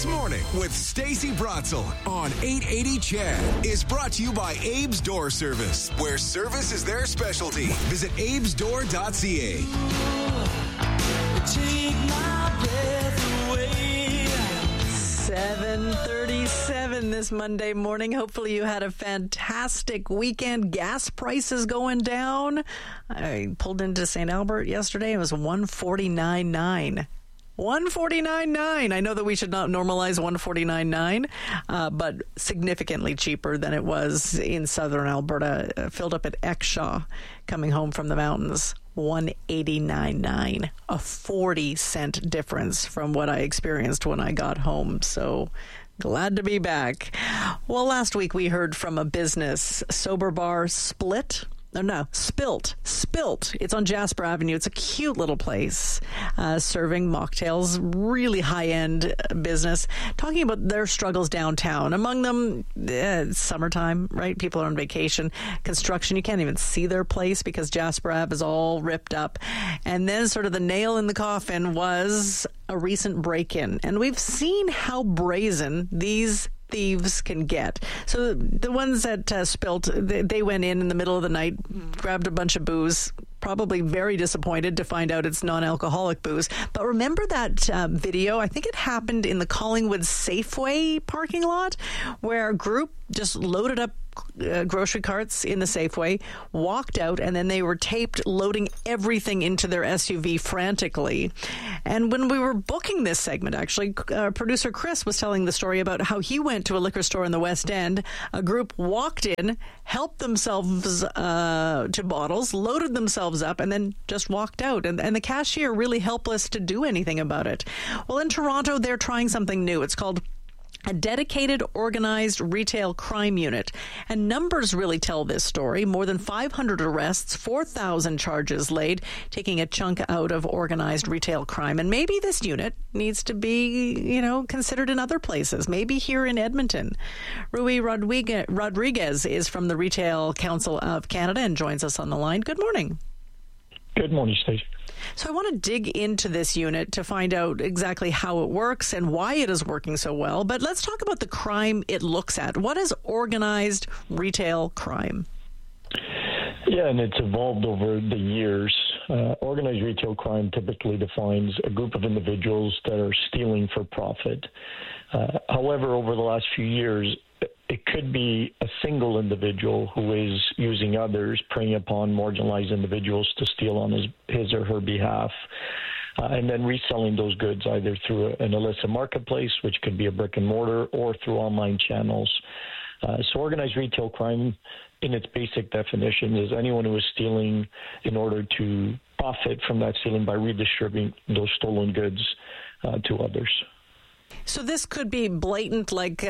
This Morning with Stacey Brotzel on 880 CHED is brought to you by Abe's Door Service, where service is their specialty. Visit abesdoor.ca. Take my breath away. 7:37 this Monday morning. Hopefully you had a fantastic weekend. Gas prices going down. I pulled into St. Albert yesterday. It was $149.9. $149.9. I know that we should not normalize $149.9, but significantly cheaper than it was in southern Alberta. Filled up at Exshaw coming home from the mountains. $189.9, a 40-cent difference from what I experienced when I got home. So glad to be back. Well, last week we heard from a business, Sober Bar Spilt. It's on Jasper Avenue. It's a cute little place serving mocktails, really high-end business, talking about their struggles downtown. Among them, it's summertime, right? People are on vacation. Construction, you can't even see their place because Jasper Ave is all ripped up. And then sort of the nail in the coffin was a recent break-in. And we've seen how brazen these thieves can get. So the ones that Spilt, they went in the middle of the night, grabbed a bunch of booze, probably very disappointed to find out it's non-alcoholic booze. But remember that video? I think it happened in the Collingwood Safeway parking lot where a group just loaded up grocery carts in the Safeway, walked out, and then they were taped loading everything into their SUV frantically. And when we were booking this segment, actually, producer Chris was telling the story about how he went to a liquor store in the West End. A group walked in, helped themselves to bottles, loaded themselves up, and then just walked out. And the cashier really helpless to do anything about it. Well, in Toronto, they're trying something new. It's called a dedicated organized retail crime unit. And numbers really tell this story. More than 500 arrests, 4,000 charges laid, taking a chunk out of organized retail crime. And maybe this unit needs to be, considered in other places, maybe here in Edmonton. Rui Rodriguez is from the Retail Council of Canada and joins us on the line. Good morning. Good morning, Stacey. So I want to dig into this unit to find out exactly how it works and why it is working so well. But let's talk about the crime it looks at. What is organized retail crime? Yeah, and it's evolved over the years. Organized retail crime typically defines a group of individuals that are stealing for profit. However, over the last few years, it could be a single individual who is using others, preying upon marginalized individuals to steal on his or her behalf, and then reselling those goods either through an illicit marketplace, which could be a brick and mortar, or through online channels. So organized retail crime, in its basic definition, is anyone who is stealing in order to profit from that stealing by redistributing those stolen goods to others. So this could be blatant, like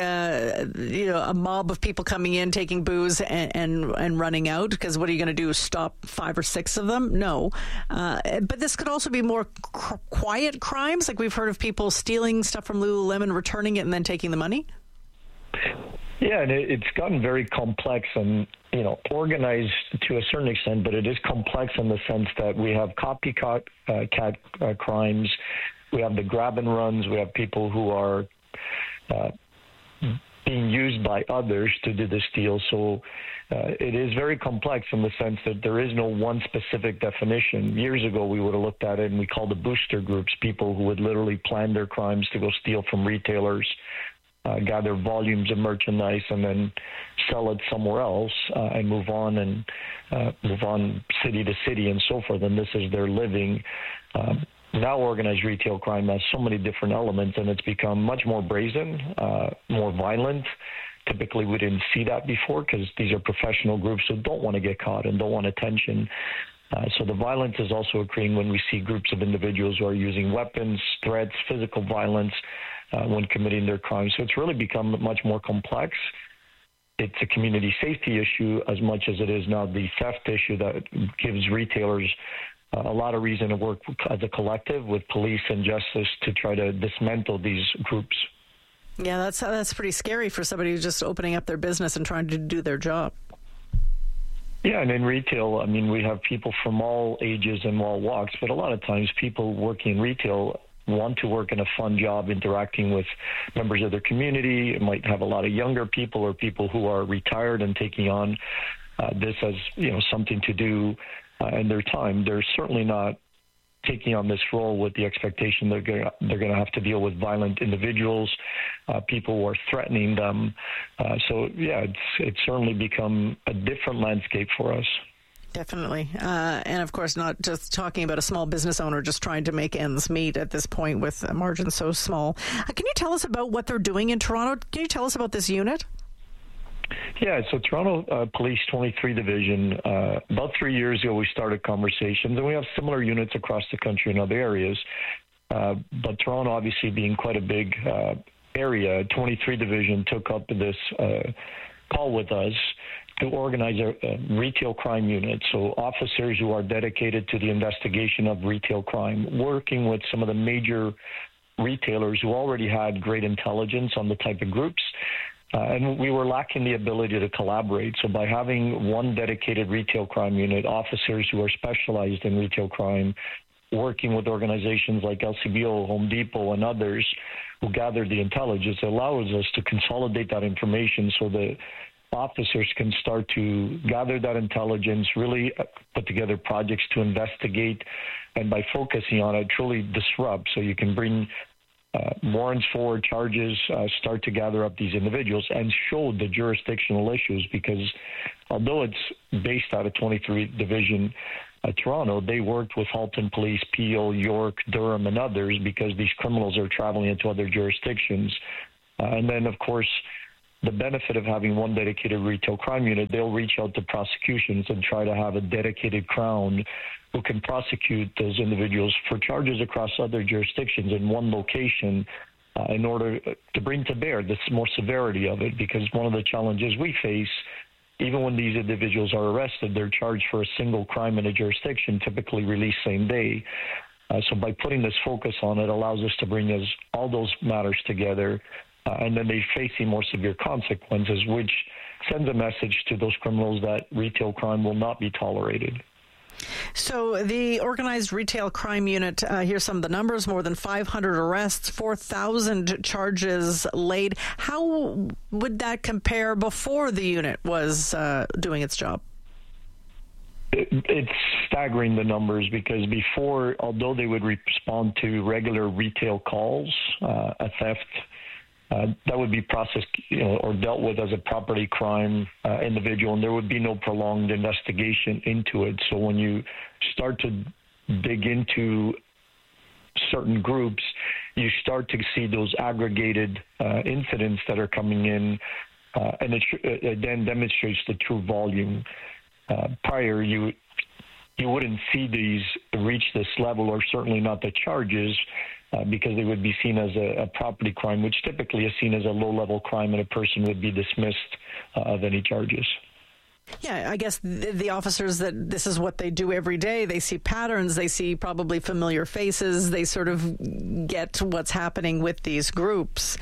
a mob of people coming in, taking booze and running out. Because what are you going to do? Stop 5 or 6 of them? No. But this could also be more quiet crimes. Like we've heard of people stealing stuff from Lululemon, returning it, and then taking the money. Yeah, and it's gotten very complex and organized to a certain extent, but it is complex in the sense that we have copycat crimes. We have the grab and runs. We have people who are being used by others to do the steal. So it is very complex in the sense that there is no one specific definition. Years ago, we would have looked at it and we called it booster groups, people who would literally plan their crimes to go steal from retailers, gather volumes of merchandise, and then sell it somewhere else and move on city to city and so forth. And this is their living. Now organized retail crime has so many different elements, and it's become much more brazen, more violent. Typically, we didn't see that before because these are professional groups who don't want to get caught and don't want attention. So the violence is also occurring when we see groups of individuals who are using weapons, threats, physical violence when committing their crimes. So it's really become much more complex. It's a community safety issue as much as it is now the theft issue that gives retailers a lot of reason to work as a collective with police and justice to try to dismantle these groups. Yeah, that's pretty scary for somebody who's just opening up their business and trying to do their job. Yeah, and in retail, I mean, we have people from all ages and all walks, but a lot of times people working in retail want to work in a fun job interacting with members of their community. It might have a lot of younger people or people who are retired and taking on this as something to do in their time. They're certainly not taking on this role with the expectation they're going to have to deal with violent individuals, people who are threatening them. It's certainly become a different landscape for us. Definitely. And of course, not just talking about a small business owner just trying to make ends meet at this point with margins so small. Can you tell us about what they're doing in Toronto? Can you tell us about this unit? Yeah, so Toronto Police 23 Division, about 3 years ago we started conversations, and we have similar units across the country in other areas. But Toronto obviously being quite a big area, 23 Division took up this call with us to organize a retail crime unit. So officers who are dedicated to the investigation of retail crime, working with some of the major retailers who already had great intelligence on the type of groups. And we were lacking the ability to collaborate. So by having one dedicated retail crime unit, officers who are specialized in retail crime, working with organizations like LCBO, Home Depot, and others who gather the intelligence, allows us to consolidate that information so that officers can start to gather that intelligence, really put together projects to investigate, and by focusing on it, truly disrupt. So you can bring warrants forward, charges, start to gather up these individuals and show the jurisdictional issues, because although it's based out of 23 Division Toronto, they worked with Halton Police, Peel, York, Durham, and others, because these criminals are traveling into other jurisdictions. And then, of course, the benefit of having one dedicated retail crime unit, they'll reach out to prosecutions and try to have a dedicated Crown who can prosecute those individuals for charges across other jurisdictions in one location in order to bring to bear this more severity of it. Because one of the challenges we face, even when these individuals are arrested, they're charged for a single crime in a jurisdiction, typically released same day. So by putting this focus on it allows us to bring us all those matters together, and then they're facing more severe consequences, which sends a message to those criminals that retail crime will not be tolerated. So the organized retail crime unit, here's some of the numbers: more than 500 arrests, 4,000 charges laid. How would that compare before the unit was doing its job? It's staggering, the numbers, because before, although they would respond to regular retail calls, a theft, that would be processed, or dealt with as a property crime individual, and there would be no prolonged investigation into it. So when you start to dig into certain groups, you start to see those aggregated incidents that are coming in, and it then demonstrates the true volume. Prior, you wouldn't see these reach this level, or certainly not the charges, because they would be seen as a property crime, which typically is seen as a low-level crime, and a person would be dismissed of any charges. Yeah, I guess the officers, that this is what they do every day. They see patterns. They see probably familiar faces. They sort of get what's happening with these groups.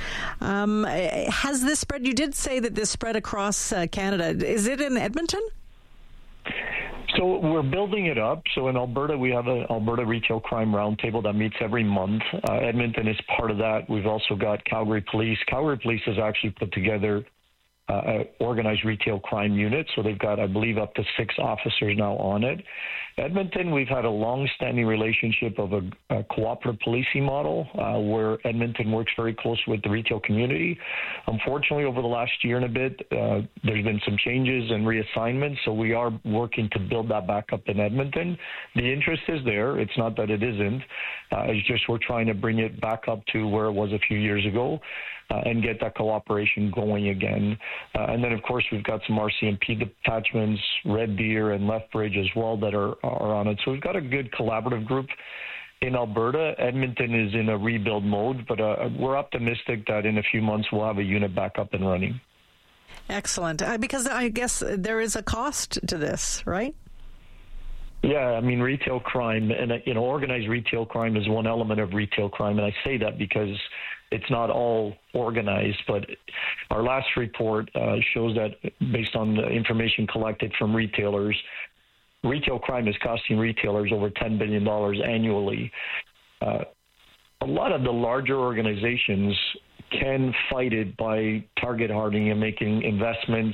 Has this spread? You did say that this spread across Canada. Is it in Edmonton? So we're building it up. So in Alberta, we have an Alberta Retail Crime Roundtable that meets every month. Edmonton is part of that. We've also got Calgary Police. Calgary Police has actually put together an organized retail crime unit. So they've got, I believe, up to 6 officers now on it. Edmonton, we've had a long-standing relationship of a cooperative policing model where Edmonton works very close with the retail community. Unfortunately, over the last year and a bit, there's been some changes and reassignments, so we are working to build that back up in Edmonton. The interest is there. It's not that it isn't. It's just we're trying to bring it back up to where it was a few years ago. And get that cooperation going again. And then, of course, we've got some RCMP detachments, Red Deer and Lethbridge as well, that are on it. So we've got a good collaborative group in Alberta. Edmonton is in a rebuild mode, but we're optimistic that in a few months we'll have a unit back up and running. Excellent. Because I guess there is a cost to this, right? Yeah, I mean, retail crime and, organized retail crime is one element of retail crime. And I say that because it's not all organized, but our last report shows that based on the information collected from retailers, retail crime is costing retailers over $10 billion annually. a lot of the larger organizations can fight it by target hardening and making investments,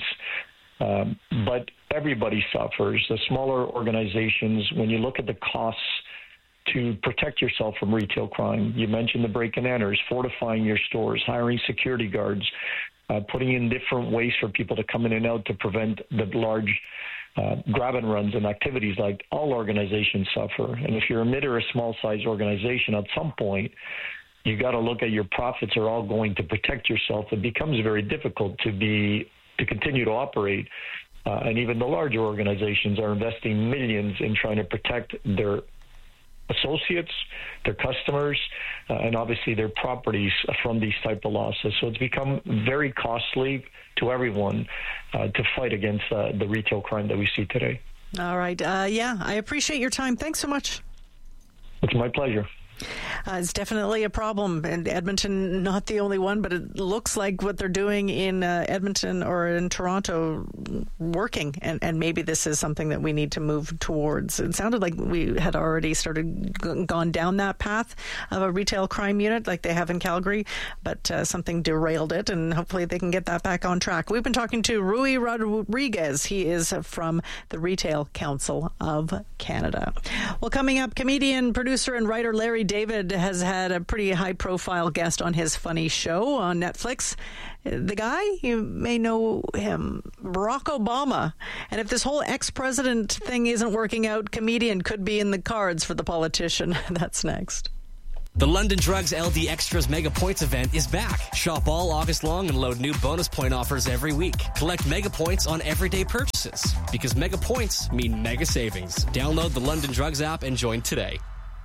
but everybody suffers. The smaller organizations, when you look at the costs to protect yourself from retail crime, you mentioned the break-and-enters, fortifying your stores, hiring security guards, putting in different ways for people to come in and out to prevent the large grab and runs and activities. Like, all organizations suffer. And if you're a mid or a small size organization, at some point, you got to look at your profits are all going to protect yourself. It becomes very difficult to continue to operate. And even the larger organizations are investing millions in trying to protect their associates, their customers, and obviously their properties from these type of losses. So it's become very costly to everyone to fight against the retail crime that we see today. All right. I appreciate your time. Thanks so much. It's my pleasure. It's definitely a problem, and Edmonton not the only one, but it looks like what they're doing in Edmonton or in Toronto working, and maybe this is something that we need to move towards. It sounded like we had already gone down that path of a retail crime unit like they have in Calgary, but something derailed it, and hopefully they can get that back on track. We've been talking to Rui Rodriguez. He is from the Retail Council of Canada. Well, coming up, comedian, producer, and writer Larry David has had a pretty high-profile guest on his funny show on Netflix. The guy, you may know him, Barack Obama. And if this whole ex-president thing isn't working out, comedian could be in the cards for the politician. That's next. The London Drugs LD Extras Mega Points event is back. Shop all August long and load new bonus point offers every week. Collect Mega Points on everyday purchases, because Mega Points mean mega savings. Download the London Drugs app and join today.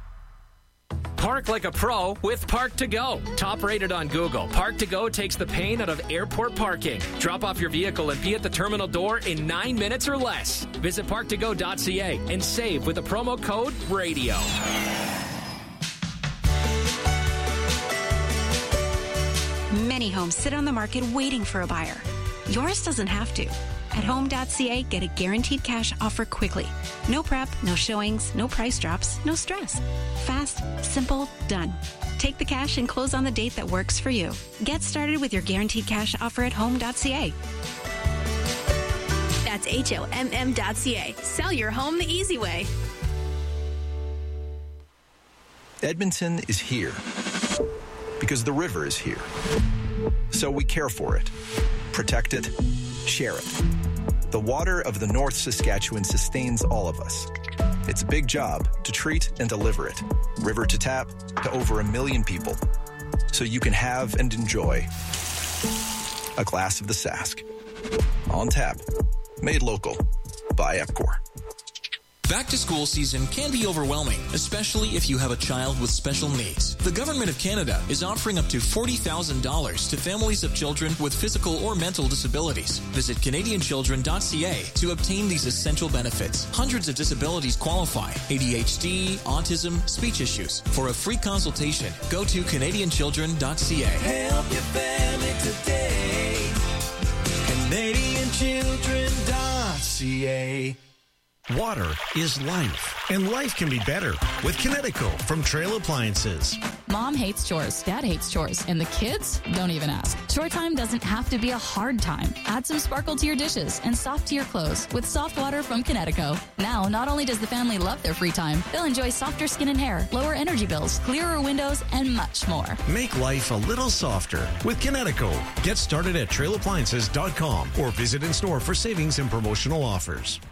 Park like a pro with Park to Go. Top rated on Google, Park to Go takes the pain out of airport parking. Drop off your vehicle and be at the terminal door in 9 minutes or less. Visit parktogo.ca and save with the promo code RADIO. Many homes sit on the market waiting for a buyer. Yours doesn't have to. At home.ca, get a guaranteed cash offer quickly. No prep, no showings, no price drops, no stress. Fast, simple, done. Take the cash and close on the date that works for you. Get started with your guaranteed cash offer at home.ca. That's HOMM.ca. Sell your home the easy way. Edmonton is here because the river is here. So we care for it, protect it, share it. The water of the North Saskatchewan sustains all of us. It's a big job to treat and deliver it, river to tap, to over 1 million people, so you can have and enjoy a glass of the Sask. On tap, made local by Epcor. Back to school season can be overwhelming, especially if you have a child with special needs. The Government of Canada is offering up to $40,000 to families of children with physical or mental disabilities. Visit CanadianChildren.ca to obtain these essential benefits. Hundreds of disabilities qualify: ADHD, autism, speech issues. For a free consultation, go to CanadianChildren.ca. Help your family today. CanadianChildren.ca. Water is life, and life can be better with Kinetico from Trail Appliances. Mom hates chores, Dad hates chores, and the kids don't even ask. Chore time doesn't have to be a hard time. Add some sparkle to your dishes and soft to your clothes with soft water from Kinetico. Now, not only does the family love their free time, they'll enjoy softer skin and hair, lower energy bills, clearer windows, and much more. Make life a little softer with Kinetico. Get started at trailappliances.com or visit in store for savings and promotional offers.